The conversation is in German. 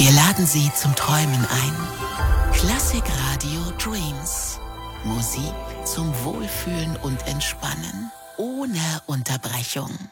Wir laden Sie zum Träumen ein. Klassik Radio Dreams. Musik zum Wohlfühlen und Entspannen. Ohne Unterbrechung.